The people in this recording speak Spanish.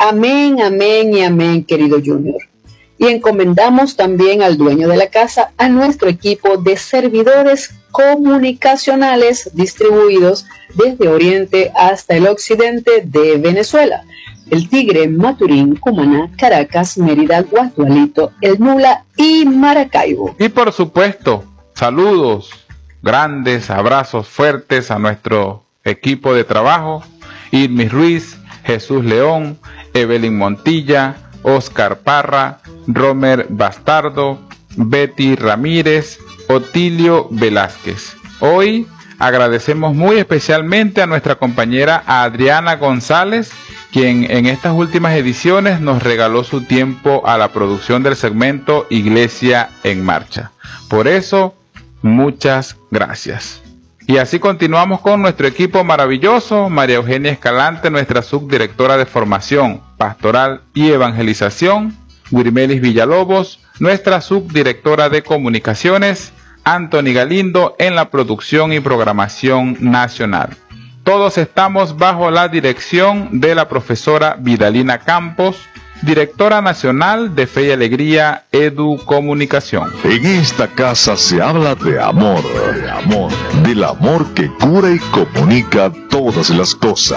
Amén, amén y amén, querido Junior. Y encomendamos también al dueño de la casa, a nuestro equipo de servidores comunicacionales distribuidos desde Oriente hasta el occidente de Venezuela: El Tigre, Maturín, Cumaná, Caracas, Mérida, Guasdualito, El Nula y Maracaibo. Y por supuesto, saludos, grandes abrazos fuertes a nuestro equipo de trabajo: Irmis Ruiz, Jesús León, Evelyn Montilla, Oscar Parra, Romer Bastardo, Betty Ramírez, Otilio Velázquez. Hoy agradecemos muy especialmente a nuestra compañera Adriana González, quien en estas últimas ediciones nos regaló su tiempo a la producción del segmento Iglesia en Marcha. Por eso, muchas gracias. Y así continuamos con nuestro equipo maravilloso: María Eugenia Escalante, nuestra subdirectora de Formación Pastoral y Evangelización; Wirimelis Villalobos, nuestra subdirectora de Comunicaciones; Anthony Galindo en la producción y programación nacional. Todos estamos bajo la dirección de la profesora Vidalina Campos, directora nacional de Fe y Alegría Edu Comunicación. En esta casa se habla de amor, del amor que cura y comunica todas las cosas.